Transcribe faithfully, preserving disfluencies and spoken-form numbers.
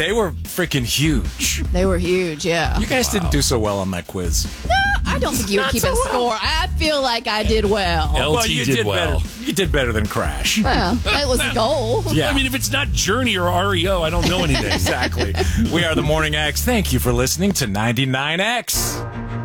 They were freaking huge. They were huge, yeah. You guys wow. didn't do so well on that quiz. No, I don't think you were keeping so well. score. I feel like I did well. L T well, you did, did well. Better. You did better than Crash. Well, that was the goal. Yeah. I mean, if it's not Journey or R E O, I don't know anything. Exactly. We are the Morning X. Thank you for listening to ninety-nine X.